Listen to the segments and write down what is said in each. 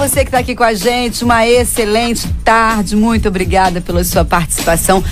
você que está aqui com a gente, uma excelente tarde, muito obrigada pela sua participação.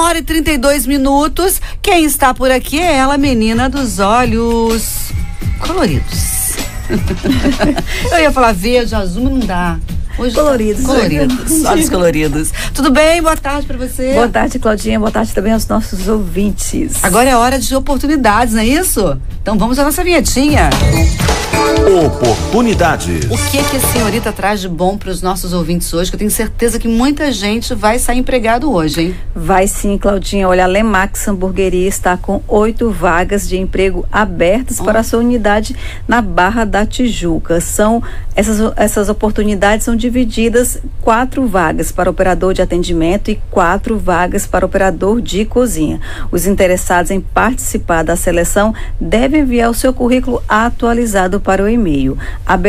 1h32. Quem está por aqui é ela, menina dos olhos coloridos. Eu ia falar verde, azul, mas não dá. Hoje coloridos. Olhos coloridos. Tudo bem? Boa tarde pra você. Boa tarde, Claudinha. Boa tarde também aos nossos ouvintes. Agora é hora de oportunidades, não é isso? Então vamos à nossa vinhetinha. Oportunidade. O que a senhorita traz de bom para os nossos ouvintes hoje? Que eu tenho certeza que muita gente vai sair empregado hoje, hein? Vai sim, Claudinha. Olha, a Lemax Hamburgueria está com 8 vagas de emprego abertas para a sua unidade na Barra da Tijuca. Essas oportunidades são divididas 4 vagas para operador de atendimento e 4 vagas para operador de cozinha. Os interessados em participar da seleção devem enviar o seu currículo atualizado para o e-mail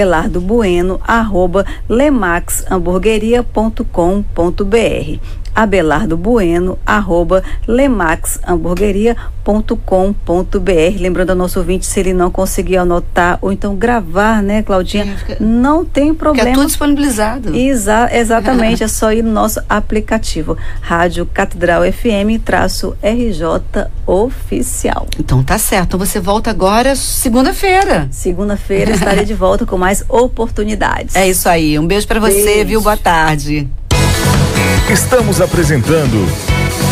abelardobueno@lemaxhamburgueria.com.br abelardobueno@lemaxhamburgueria.com.br. Lembrando ao nosso ouvinte, se ele não conseguir anotar ou então gravar, né, Claudinha, não tem problema. Fica tudo disponibilizado. Exatamente, é só ir no nosso aplicativo Rádio Catedral FM-RJ Oficial. Então tá certo, então você volta agora segunda-feira. Segunda-feira estarei de volta com mais oportunidades. É isso aí, um beijo pra você, viu? Boa tarde. Estamos apresentando